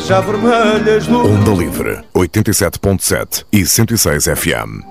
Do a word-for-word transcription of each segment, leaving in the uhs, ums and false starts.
já vermelhas no... Onda Livre, oitenta e sete ponto sete e cento e seis F M.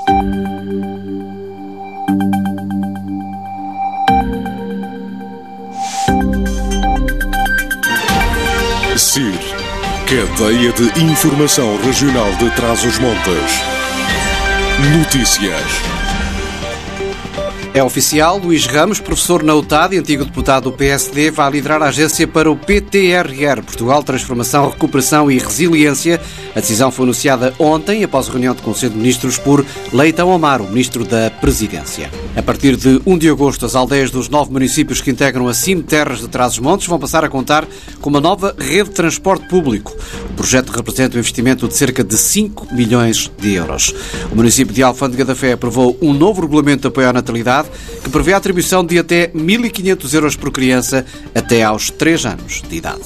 C I R, Cadeia de Informação Regional de Trás-os-Montes. Notícias. É oficial, Luís Ramos, professor na U T A D e antigo deputado do P S D, vai liderar a agência para o P T R R, Portugal Transformação, Recuperação e Resiliência. A decisão foi anunciada ontem, após a reunião de Conselho de Ministros, por Leitão Amaro, ministro da Presidência. A partir de primeiro de agosto, as aldeias dos nove municípios que integram a C I M Terras de Trás-os-Montes vão passar a contar com uma nova rede de transporte público. O projeto representa um investimento de cerca de cinco milhões de euros. O município de Alfândega da Fé aprovou um novo regulamento de apoio à natalidade que prevê a atribuição de até mil e quinhentos euros por criança até aos três anos de idade.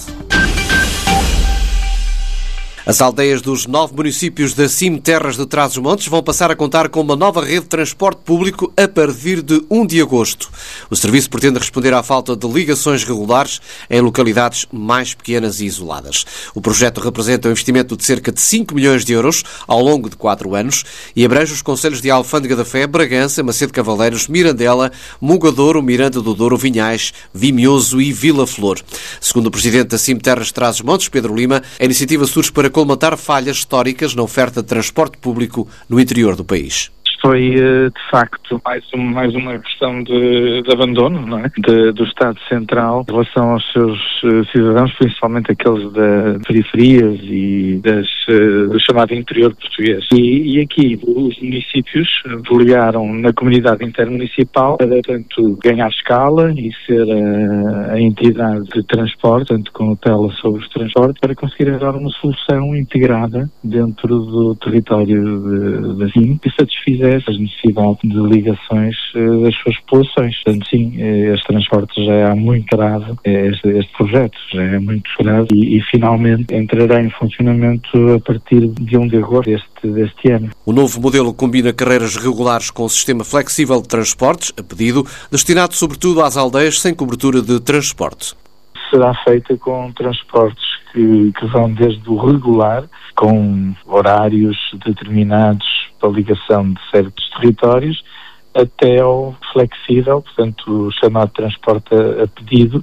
As aldeias dos nove municípios da C I M Terras de Trás-os-Montes vão passar a contar com uma nova rede de transporte público a partir de primeiro de agosto. O serviço pretende responder à falta de ligações regulares em localidades mais pequenas e isoladas. O projeto representa um investimento de cerca de cinco milhões de euros ao longo de quatro anos e abrange os concelhos de Alfândega da Fé, Bragança, Macedo Cavaleiros, Mirandela, Mugadouro, Miranda do Douro, Vinhais, Vimioso e Vila Flor. Segundo o presidente da C I M Terras de Trás-os-Montes, Pedro Lima, a iniciativa surge para colmatar falhas históricas na oferta de transporte público no interior do país. Foi, de facto, mais, um, mais uma questão de, de abandono, não é? de, do Estado Central em relação aos seus cidadãos, principalmente aqueles das periferias e das, do chamado interior português. E, e aqui os municípios delegaram na comunidade intermunicipal para, tanto, ganhar escala e ser a, a entidade de transporte, tanto com tutela sobre os transportes, para conseguir dar uma solução integrada dentro do território da C I M que satisfizer as necessidades de ligações uh, das suas populações. Portanto, sim, uh, este transporte já é há muito grave, uh, este, este projeto já é muito grave e, e finalmente entrará em funcionamento a partir de primeiro de agosto deste, deste ano. O novo modelo combina carreiras regulares com um sistema flexível de transportes, a pedido, destinado sobretudo às aldeias sem cobertura de transporte. Será feita com transportes que, que vão desde o regular, com horários determinados para a ligação de certos territórios, até ao flexível, portanto o chamado transporte a, a pedido,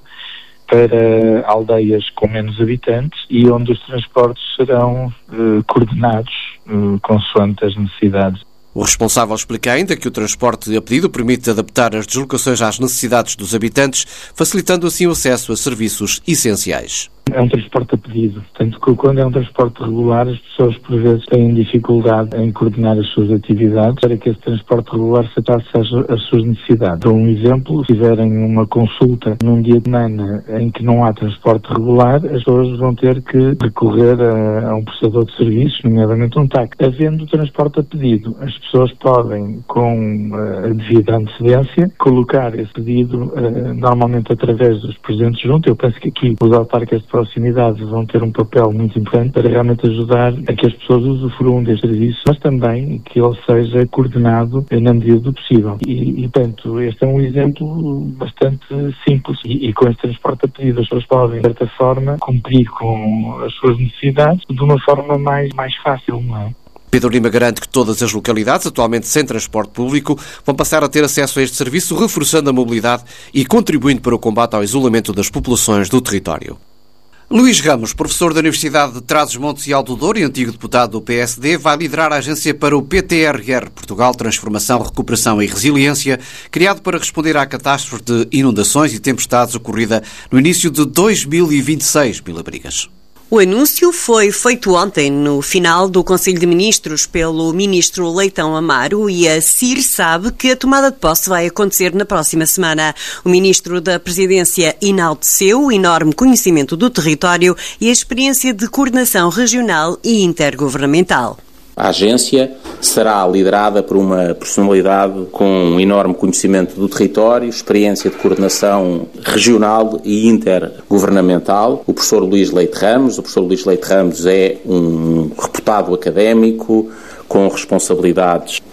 para aldeias com menos habitantes e onde os transportes serão eh, coordenados eh, consoante as necessidades. O responsável explica ainda que o transporte a pedido permite adaptar as deslocações às necessidades dos habitantes, facilitando assim o acesso a serviços essenciais. É um transporte a pedido, tanto que quando é um transporte regular as pessoas por vezes têm dificuldade em coordenar as suas atividades para que esse transporte regular se adapte às, às suas necessidades. Dou um exemplo, se tiverem uma consulta num dia de semana em que não há transporte regular, as pessoas vão ter que recorrer a, a um prestador de serviços, nomeadamente um táxi. Havendo transporte a pedido, as pessoas podem, com a devida antecedência, colocar esse pedido uh, normalmente através dos presentes juntos. Eu penso que aqui os autarcas de proximidade vão ter um papel muito importante para realmente ajudar a que as pessoas usufruam deste serviço, mas também que ele seja coordenado na medida do possível. E, e portanto, este é um exemplo bastante simples. E, e com este transporte a pedido, as pessoas podem, de certa forma, cumprir com as suas necessidades de uma forma mais, mais fácil, não é? Pedro Lima garante que todas as localidades, atualmente sem transporte público, vão passar a ter acesso a este serviço, reforçando a mobilidade e contribuindo para o combate ao isolamento das populações do território. Luís Ramos, professor da Universidade de Trás-os-Montes e Alto Douro e antigo deputado do P S D, vai liderar a agência para o P T R R, Portugal Transformação, Recuperação e Resiliência, criado para responder à catástrofe de inundações e tempestades ocorrida no início de dois mil e vinte e seis, Mila Brigas. O anúncio foi feito ontem, no final do Conselho de Ministros, pelo ministro Leitão Amaro, e a C I R sabe que a tomada de posse vai acontecer na próxima semana. O ministro da Presidência enalteceu o enorme conhecimento do território e a experiência de coordenação regional e intergovernamental. A agência será liderada por uma personalidade com um enorme conhecimento do território, experiência de coordenação regional e intergovernamental. O professor Luís Leite Ramos. O professor Luís Leite Ramos é um reputado académico, com responsabilidades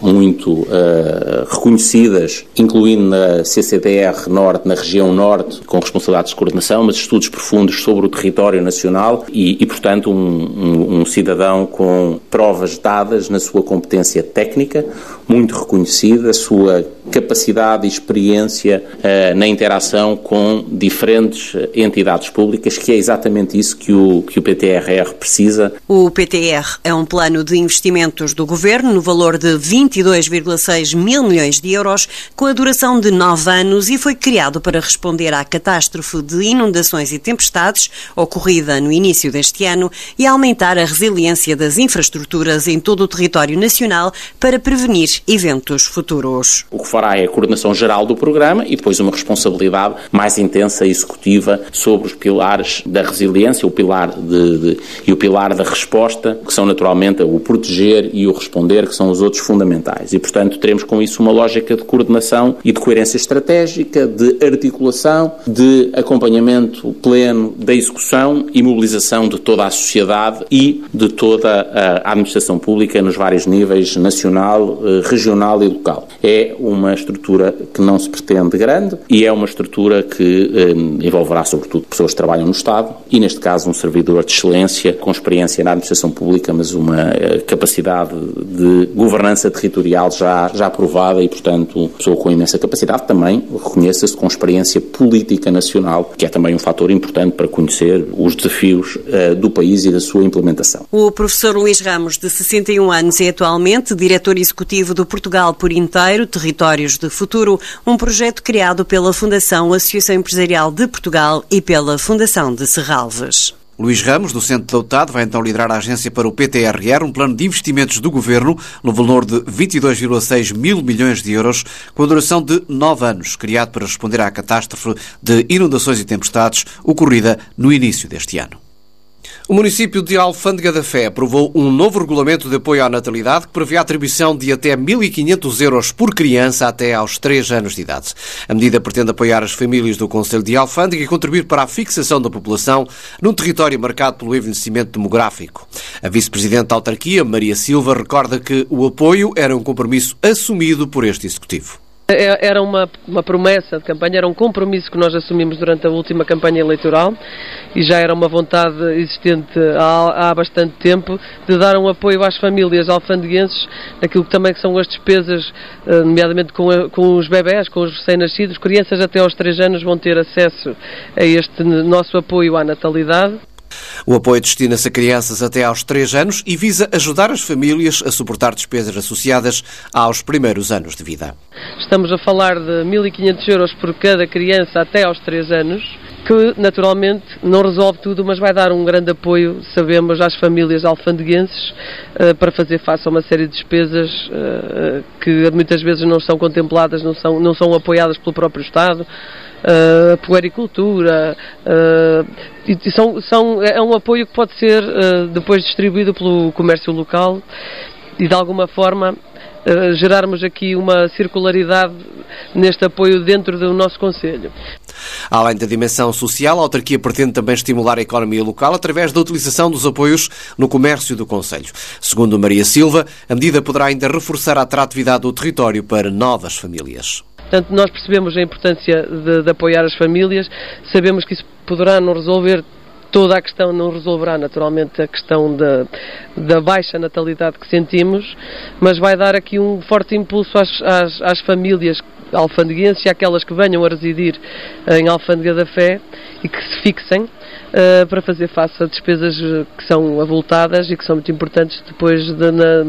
muito uh, reconhecidas, incluindo na C C D R Norte, na região Norte, com responsabilidades de coordenação, mas estudos profundos sobre o território nacional e, e portanto, um, um, um cidadão com provas dadas na sua competência técnica, muito reconhecida, a sua capacidade e experiência uh, na interação com diferentes entidades públicas, que é exatamente isso que o, que o P T R R precisa. O P T R é um plano de investimentos do Governo no valor de vinte e dois vírgula seis mil milhões de euros, com a duração de nove anos e foi criado para responder à catástrofe de inundações e tempestades ocorrida no início deste ano e aumentar a resiliência das infraestruturas em todo o território nacional para prevenir eventos futuros. O que fará é a coordenação geral do programa e depois uma responsabilidade mais intensa e executiva sobre os pilares da resiliência, o pilar de, de, e o pilar da resposta, que são naturalmente o proteger e o responder, que são os outros fundamentais. E, portanto, teremos com isso uma lógica de coordenação e de coerência estratégica, de articulação, de acompanhamento pleno da execução e mobilização de toda a sociedade e de toda a administração pública nos vários níveis, nacional, regional e local. É uma estrutura que não se pretende grande e é uma estrutura que eh, envolverá, sobretudo, pessoas que trabalham no Estado e, neste caso, um servidor de excelência com experiência na administração pública, mas uma eh, capacidade de governança territorial já, já aprovada e, portanto, pessoa com imensa capacidade também, reconheça-se, com experiência política nacional, que é também um fator importante para conhecer os desafios uh, do país e da sua implementação. O professor Luís Ramos, de sessenta e um anos, é atualmente diretor executivo do Portugal por Inteiro, Territórios de Futuro, um projeto criado pela Fundação Associação Empresarial de Portugal e pela Fundação de Serralves. Luís Ramos, do Centro da U T A D, vai então liderar a agência para o P T R R, um plano de investimentos do Governo no valor de vinte e dois vírgula seis mil milhões de euros, com a duração de nove anos, criado para responder à catástrofe de inundações e tempestades ocorrida no início deste ano. O município de Alfândega da Fé aprovou um novo regulamento de apoio à natalidade que prevê a atribuição de até mil e quinhentos euros por criança até aos três anos de idade. A medida pretende apoiar as famílias do concelho de Alfândega e contribuir para a fixação da população num território marcado pelo envelhecimento demográfico. A vice-presidente da autarquia, Maria Silva, recorda que o apoio era um compromisso assumido por este executivo. Era uma, uma promessa de campanha, era um compromisso que nós assumimos durante a última campanha eleitoral e já era uma vontade existente há, há bastante tempo de dar um apoio às famílias alfandeguenses naquilo que também são as despesas, nomeadamente com, a, com os bebés, com os recém-nascidos. Crianças até aos três anos vão ter acesso a este nosso apoio à natalidade. O apoio destina-se a crianças até aos três anos e visa ajudar as famílias a suportar despesas associadas aos primeiros anos de vida. Estamos a falar de mil e quinhentos euros por cada criança até aos três anos, que naturalmente não resolve tudo, mas vai dar um grande apoio, sabemos, às famílias alfandeguenses para fazer face a uma série de despesas que muitas vezes não são contempladas, não são, não são apoiadas pelo próprio Estado. Uh, puericultura, uh, e são, são, é um apoio que pode ser uh, depois distribuído pelo comércio local e de alguma forma uh, gerarmos aqui uma circularidade neste apoio dentro do nosso concelho. Além da dimensão social, a autarquia pretende também estimular a economia local através da utilização dos apoios no comércio do concelho. Segundo Maria Silva, a medida poderá ainda reforçar a atratividade do território para novas famílias. Portanto, nós percebemos a importância de, de apoiar as famílias, sabemos que isso poderá não resolver toda a questão, não resolverá naturalmente a questão da, da baixa natalidade que sentimos, mas vai dar aqui um forte impulso às, às, às famílias alfandeguenses e àquelas que venham a residir em Alfândega da Fé e que se fixem Uh, para fazer face a despesas que são avultadas e que são muito importantes depois de, na,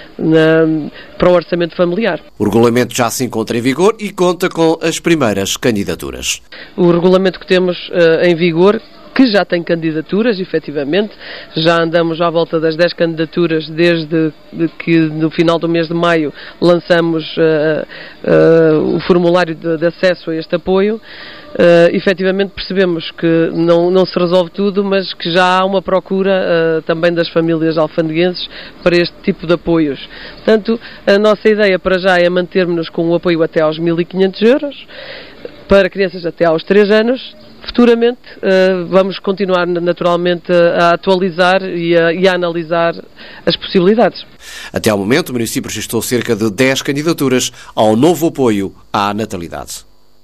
na, para o orçamento familiar. O regulamento já se encontra em vigor e conta com as primeiras candidaturas. O regulamento que temos uh, em vigor, que já tem candidaturas, efetivamente, já andamos à volta das dez candidaturas desde que no final do mês de maio lançamos uh, uh, o formulário de, de acesso a este apoio. Uh, efetivamente percebemos que não, não se resolve tudo, mas que já há uma procura uh, também das famílias alfandeguenses para este tipo de apoios. Portanto, a nossa ideia para já é mantermos-nos com o apoio até aos mil e quinhentos euros, para crianças até aos três anos, Futuramente vamos continuar naturalmente a atualizar e a, e a analisar as possibilidades. Até ao momento, o município registrou cerca de dez candidaturas ao novo apoio à natalidade.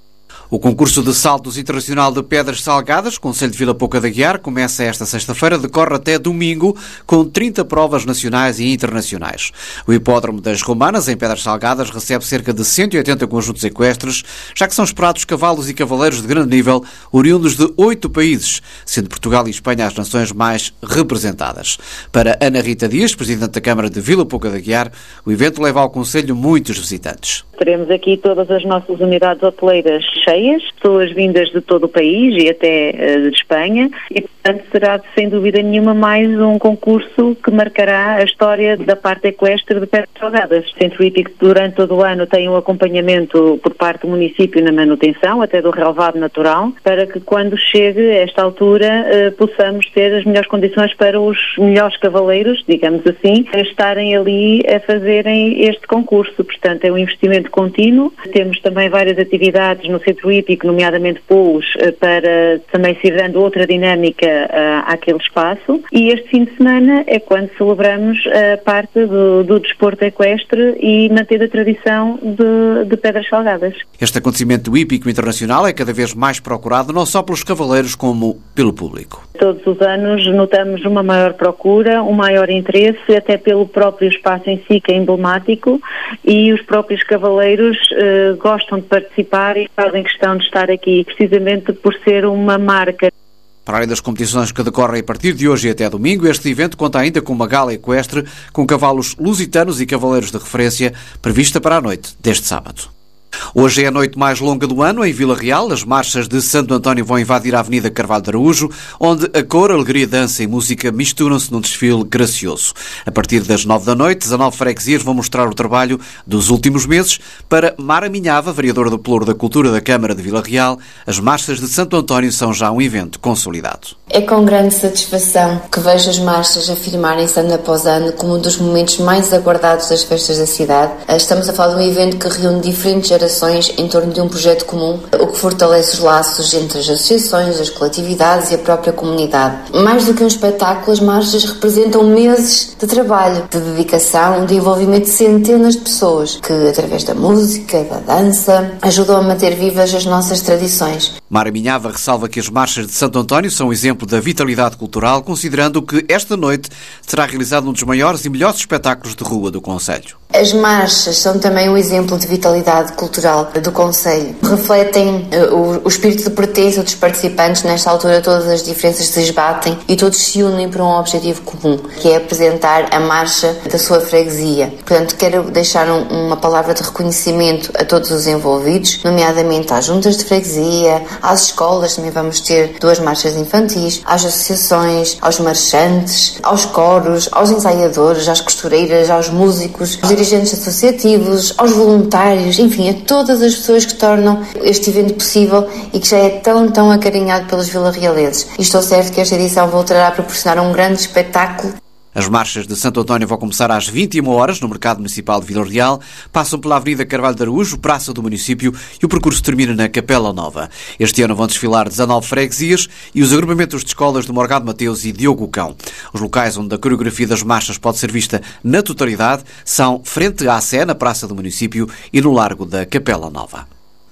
O concurso de saltos internacional de Pedras Salgadas, Concelho de Vila Pouca de Aguiar, começa esta sexta-feira, decorre até domingo, com trinta provas nacionais e internacionais. O hipódromo das Romanas, em Pedras Salgadas, recebe cerca de cento e oitenta conjuntos equestres, já que são esperados cavalos e cavaleiros de grande nível, oriundos de oito países, sendo Portugal e Espanha as nações mais representadas. Para Ana Rita Dias, Presidente da Câmara de Vila Pouca de Aguiar, o evento leva ao Concelho muitos visitantes. Teremos aqui todas as nossas unidades hoteleiras cheias, pessoas vindas de todo o país e até uh, de Espanha, e portanto será sem dúvida nenhuma mais um concurso que marcará a história da parte equestre de Pedras Salgadas. O Centro Hípico durante todo o ano tem um acompanhamento por parte do município na manutenção, até do relevado natural, para que quando chegue a esta altura uh, possamos ter as melhores condições para os melhores cavaleiros, digamos assim, estarem ali a fazerem este concurso. Portanto, é um investimento contínuo. Temos também várias atividades no Centro Hípico, nomeadamente pousos, para também se ir dando outra dinâmica uh, àquele espaço. E este fim de semana é quando celebramos a parte do, do desporto equestre e manter a tradição de, de Pedras Salgadas. Este acontecimento hípico internacional é cada vez mais procurado não só pelos cavaleiros como pelo público. Todos os anos notamos uma maior procura, um maior interesse, até pelo próprio espaço em si, que é emblemático, e os próprios cavaleiros uh, gostam de participar e fazem questão de estar aqui, precisamente por ser uma marca. Para além das competições que decorrem a partir de hoje e até domingo, este evento conta ainda com uma gala equestre com cavalos lusitanos e cavaleiros de referência prevista para a noite deste sábado. Hoje é a noite mais longa do ano em Vila Real. As marchas de Santo António vão invadir a Avenida Carvalho de Araújo, onde a cor, alegria, dança e música misturam-se num desfile gracioso. A partir das nove da noite, dezanove freguesias vão mostrar o trabalho dos últimos meses. Para Mara Minhava, vereadora do Pelouro da Cultura da Câmara de Vila Real, as marchas de Santo António são já um evento consolidado. É com grande satisfação que vejo as marchas afirmarem-se ano após ano como um dos momentos mais aguardados das festas da cidade. Estamos a falar de um evento que reúne diferentes gerações em torno de um projeto comum, o que fortalece os laços entre as associações, as coletividades e a própria comunidade. Mais do que um espetáculo, as marchas representam meses de trabalho, de dedicação, de envolvimento de centenas de pessoas que, através da música, da dança, ajudam a manter vivas as nossas tradições. Mara Minhava ressalva que as marchas de Santo António são um exemplo da vitalidade cultural, considerando que esta noite será realizado um dos maiores e melhores espetáculos de rua do concelho. As marchas são também um exemplo de vitalidade cultural do concelho. Refletem o, o espírito de pertença dos participantes. Nesta altura todas as diferenças se esbatem e todos se unem para um objetivo comum, que é apresentar a marcha da sua freguesia. Portanto, quero deixar um, uma palavra de reconhecimento a todos os envolvidos, nomeadamente às juntas de freguesia, às escolas, também vamos ter duas marchas infantis, às associações, aos marchantes, aos coros, aos ensaiadores, às costureiras, aos músicos, aos dirigentes associativos, aos voluntários, enfim, a todas as pessoas que tornam este evento possível e que já é tão, tão acarinhado pelos vilarrealenses. E estou certo que esta edição voltará a proporcionar um grande espetáculo. As marchas de Santo António vão começar às vinte e uma horas no Mercado Municipal de Vila Real, passam pela Avenida Carvalho de Araújo, Praça do Município, e o percurso termina na Capela Nova. Este ano vão desfilar dezanove freguesias e os agrupamentos de escolas de Morgado Mateus e Diogo Cão. Os locais onde a coreografia das marchas pode ser vista na totalidade são frente à Sé, na Praça do Município, e no Largo da Capela Nova.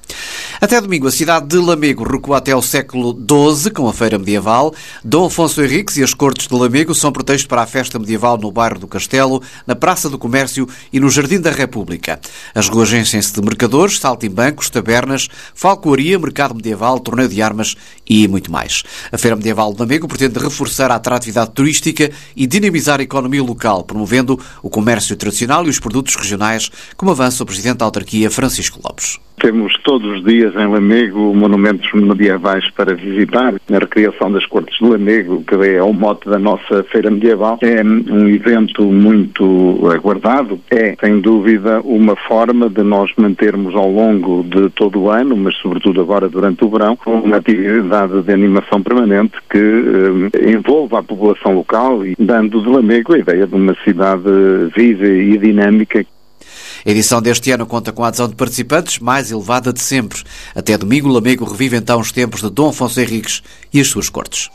Até domingo, a cidade de Lamego recua até ao século doze com a feira medieval. Dom Afonso Henriques e as cortes de Lamego são pretexto para a festa medieval no bairro do Castelo, na Praça do Comércio e no Jardim da República. As ruas enchem-se de mercadores, saltimbancos, tabernas, falcoaria, mercado medieval, torneio de armas e muito mais. A feira medieval de Lamego pretende reforçar a atratividade turística e dinamizar a economia local, promovendo o comércio tradicional e os produtos regionais, como avança o presidente da autarquia, Francisco Lopes. Temos todos os dias em Lamego monumentos medievais para visitar. A recriação das cortes de Lamego, que é o mote da nossa feira medieval, é um evento muito aguardado. É, sem dúvida, uma forma de nós mantermos ao longo de todo o ano, mas sobretudo agora durante o verão, uma atividade de animação permanente que eh, envolva a população local e dando de Lamego a ideia de uma cidade viva e dinâmica. A edição deste ano conta com a adesão de participantes mais elevada de sempre. Até domingo, Lamego revive então os tempos de Dom Afonso Henriques e as suas cortes.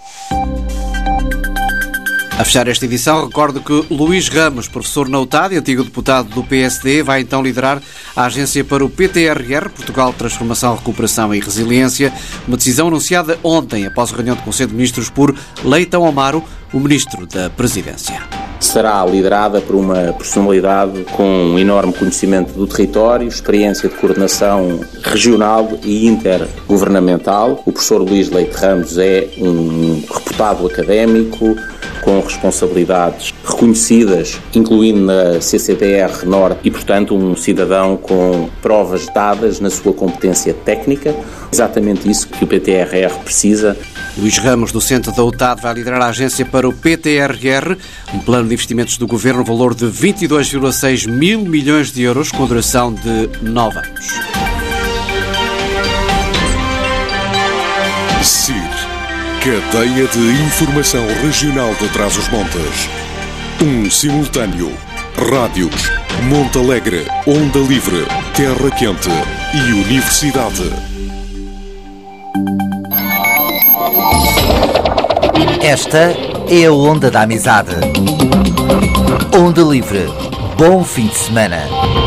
A fechar esta edição, recordo que Luís Ramos, professor na U T A D e antigo deputado do P S D, vai então liderar a agência para o P T R R, Portugal Transformação, Recuperação e Resiliência, uma decisão anunciada ontem, após a reunião do Conselho de Ministros, por Leitão Amaro, o Ministro da Presidência. Será liderada por uma personalidade com um enorme conhecimento do território, experiência de coordenação regional e intergovernamental. O professor Luís Leite Ramos é um reputado académico, com responsabilidades reconhecidas, incluindo na C C B R Norte, e, portanto, um cidadão com provas dadas na sua competência técnica. Exatamente isso que o P T R R precisa. Luís Ramos, do Centro da U T A D, vai liderar a agência para o P T R R, um plano de investimentos do Governo no valor de vinte e dois vírgula seis mil milhões de euros, com duração de nove anos. S I R, Cadeia de Informação Regional de Trás-os-Montes. Um simultâneo. Rádios, Monte Alegre, Onda Livre, Terra Quente e Universidade. Esta é a Onda da Amizade. Onda Livre. Bom fim de semana.